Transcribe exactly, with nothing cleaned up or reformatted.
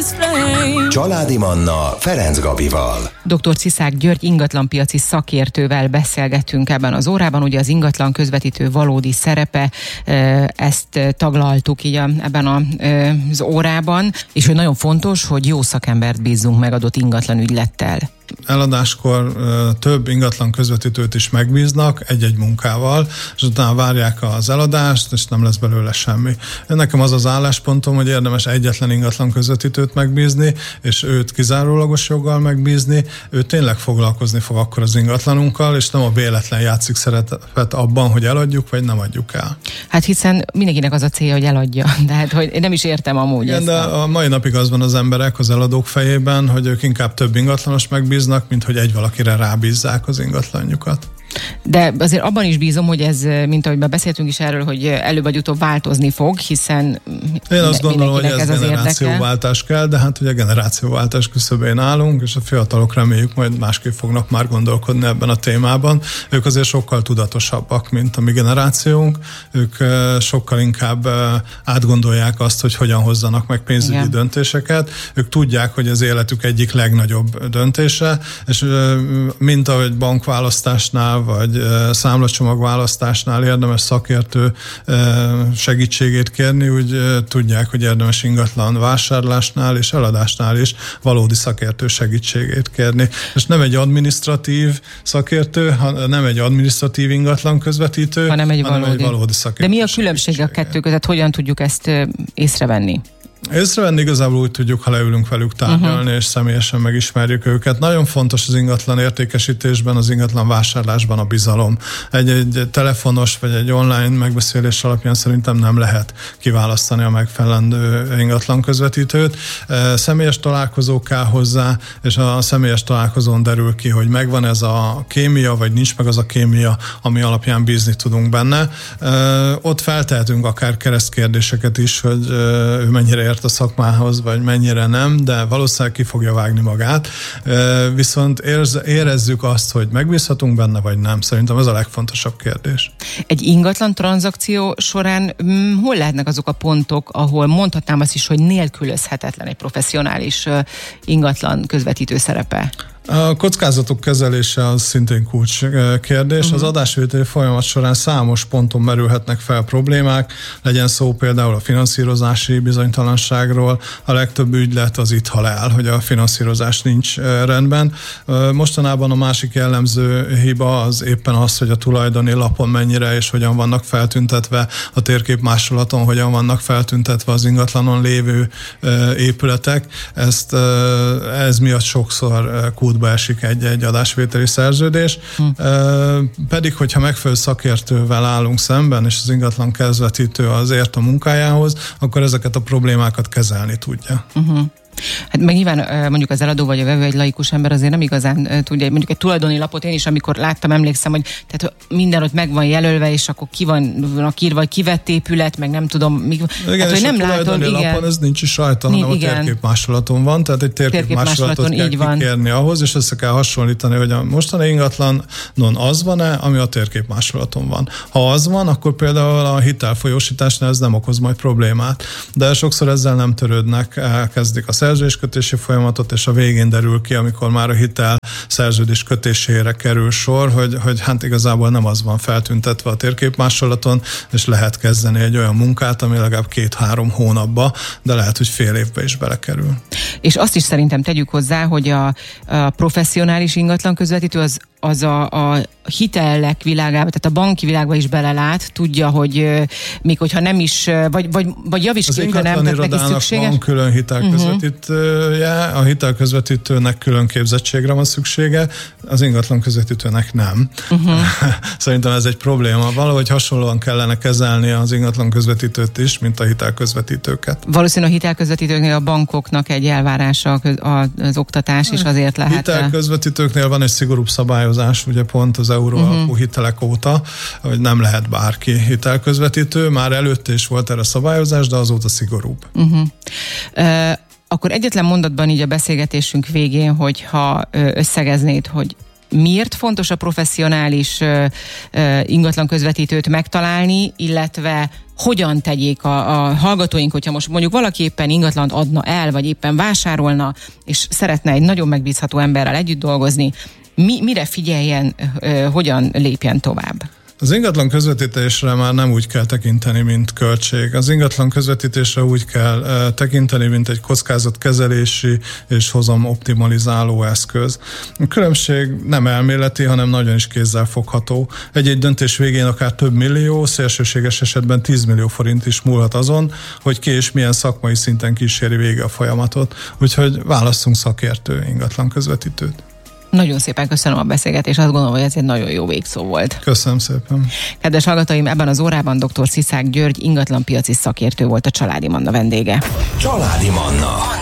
Családi Manna Ferenc Gabival. doktor Ciszák György ingatlanpiaci szakértővel beszélgettünk ebben az órában. Ugye az ingatlan közvetítő valódi szerepe, ezt taglaltuk így ebben az órában, és hogy nagyon fontos, hogy jó szakembert bízzunk meg adott ingatlan ügylettel. Eladáskor több ingatlan közvetítőt is megbíznak egy-egy munkával, és utána várják az eladást, és nem lesz belőle semmi. Nekem az az álláspontom, hogy érdemes egyetlen ingatlan közvetítőt megbízni, és őt kizárólagos joggal megbízni, ő tényleg foglalkozni fog akkor az ingatlanunkkal, és nem a véletlen játszik szerepet abban, hogy eladjuk, vagy nem adjuk el. Hát hiszen mindenkinek az a célja, hogy eladja, de hát hogy nem is értem amúgy. Igen, de a mai napig az van az emberek, az eladók fejében, hogy ők inkább több ingatlanos megbíznak, mint hogy egy valakire rábízzák az ingatlanjukat. De azért abban is bízom, hogy ez, mint ahogy beszéltünk is erről, hogy előbb vagy utóbb változni fog, hiszen én azt gondolom, hogy ez, ez generációváltás kell, de hát ugye generációváltás küszöbén állunk, és a fiatalok reméljük majd másképp fognak már gondolkodni ebben a témában. Ők azért sokkal tudatosabbak, mint a mi generációnk. Ők sokkal inkább átgondolják azt, hogy hogyan hozzanak meg pénzügyi igen. döntéseket. Ők tudják, hogy az életük egyik legnagyobb döntése, és mint ahogy bankválasztásnál vagy uh, számlacsomagválasztásnál érdemes szakértő uh, segítségét kérni, úgy uh, tudják, hogy érdemes ingatlan vásárlásnál és eladásnál is valódi szakértő segítségét kérni. És nem egy adminisztratív szakértő, ha, nem egy adminisztratív ingatlan közvetítő, hanem egy hanem valódi, egy valódi szakértő. De mi a különbség a kettő között? Hogyan tudjuk ezt uh, észrevenni? Észrevenni igazából úgy tudjuk, ha leülünk velük tárgyalni, uh-huh. és személyesen megismerjük őket. Nagyon fontos az ingatlan értékesítésben, az ingatlan vásárlásban a bizalom. Egy, egy telefonos vagy egy online megbeszélés alapján szerintem nem lehet kiválasztani a megfelelő ingatlan közvetítőt. Személyes találkozó kell hozzá, és a személyes találkozón derül ki, hogy megvan ez a kémia, vagy nincs meg az a kémia, ami alapján bízni tudunk benne. Ott feltehetünk akár keresztkérdéseket is, hogy ő mennyire ért a szakmához, vagy mennyire nem, de valószínűleg ki fogja vágni magát. Viszont érz, érezzük azt, hogy megbízhatunk benne, vagy nem. Szerintem ez a legfontosabb kérdés. Egy ingatlan tranzakció során hm, hol lehetnek azok a pontok, ahol mondhatnám azt is, hogy nélkülözhetetlen egy professzionális ingatlan közvetítő szerepe? A kockázatok kezelése az szintén kulcs kérdés. Uh-huh. Az adásvételi folyamat során számos ponton merülhetnek fel problémák, legyen szó például a finanszírozási bizonytalanságról. A legtöbb ügylet az itt hal el, hogy a finanszírozás nincs rendben. Mostanában a másik jellemző hiba az éppen az, hogy a tulajdoni lapon mennyire és hogyan vannak feltüntetve, a térképmásolaton hogyan vannak feltüntetve az ingatlanon lévő épületek. Ezt, ez miatt sokszor kútba esik egy-egy adásvételi szerződés, hm. uh, pedig, hogyha megfelelő szakértővel állunk szemben, és az ingatlan közvetítő az ért a munkájához, akkor ezeket a problémákat kezelni tudja. Uh-huh. Hát meg nyilván mondjuk az eladó vagy a vevő egy laikus ember azért nem igazán tudja, mondjuk egy tulajdoni lapot én is, amikor láttam, emlékszem, hogy tehát minden ott meg van jelölve, és akkor ki van írva, vagy kivett épület, meg nem tudom, mi, igen, hát, hogy nem látod, igen. lapon ez nincs is rajta, hanem Ni, a térképmásolaton van, tehát egy térképmásolatot kell kikérni ahhoz, és össze kell hasonlítani, hogy a mostani ingatlanon az van-e, ami a térképmásolaton van. Ha az van, akkor például a hitelfolyósításnál ez nem okoz majd problémát, de sokszor ezzel nem törődnek, elkezdik a szerződéskötési folyamatot, és a végén derül ki, amikor már a hitel szerződés kötésére kerül sor, hogy, hogy hát igazából nem az van feltüntetve a térképmásolaton, és lehet kezdeni egy olyan munkát, ami legalább két-három hónapba, de lehet, hogy fél évbe is belekerül. És azt is szerintem tegyük hozzá, hogy a, a professzionális ingatlan közvetítő az az a, a hitelek világába, tehát a banki világba is belelát, tudja, hogy euh, még hogyha nem is, vagy, vagy, vagy javis ki, hogyha nem, tehát neki szükséges. Van külön hitelközvetítője, uh-huh. a hitelközvetítőnek külön képzettségre van szüksége, az ingatlan közvetítőnek nem. Uh-huh. Szerintem ez egy probléma. Valahogy hasonlóan kellene kezelni az ingatlan közvetítőt is, mint a hitelközvetítőket. Valószínűleg a hitelközvetítőknél a bankoknak egy elvárása az oktatás, és azért lehet. Hitelközvetítőknél van egy szigorúbb szabály, ugye pont az euró uh-huh. alapú hitelek óta, hogy nem lehet bárki hitelközvetítő, már előtte is volt erre szabályozás, de azóta szigorúbb. Uh-huh. Uh, akkor egyetlen mondatban így a beszélgetésünk végén, hogyha összegeznéd, hogy miért fontos a professzionális uh, uh, ingatlan közvetítőt megtalálni, illetve hogyan tegyék a, a hallgatóink, hogyha most mondjuk valaki éppen ingatlant adna el, vagy éppen vásárolna, és szeretne egy nagyon megbízható emberrel együtt dolgozni, mi, mire figyeljen, hogyan lépjen tovább? Az ingatlan közvetítésre már nem úgy kell tekinteni, mint költség. Az ingatlan közvetítésre úgy kell e, tekinteni, mint egy kockázatkezelési és hozam optimalizáló eszköz. A különbség nem elméleti, hanem nagyon is kézzel fogható. Egy-egy döntés végén akár több millió, szélsőséges esetben tíz millió forint is múlhat azon, hogy ki és milyen szakmai szinten kíséri végig a folyamatot. Úgyhogy válasszunk szakértő ingatlan közvetítőt. Nagyon szépen köszönöm a beszélgetést, azt gondolom, hogy ez egy nagyon jó végszó volt. Köszönöm szépen. Kedves hallgatóim, ebben az órában dr. Sziszák György ingatlanpiaci szakértő volt a Családi Manna vendége. Családi Manna.